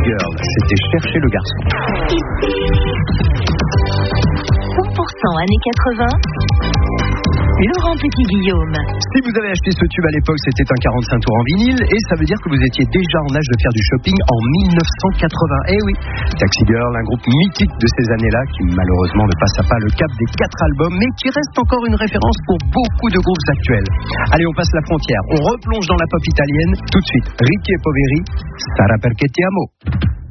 Girl, c'était Chercher le garçon. 100% années 80. Laurent Petit-Guillaume. Si vous avez acheté ce tube à l'époque, c'était un 45 tours en vinyle et ça veut dire que vous étiez déjà en âge de faire du shopping en 1980. Eh oui, Taxi Girl, un groupe mythique de ces années-là qui malheureusement ne passa pas le cap des 4 albums mais qui reste encore une référence pour beaucoup de groupes actuels. Allez, on passe la frontière, on replonge dans la pop italienne. Tout de suite, Ricky et Poveri, Sarà perché ti amo.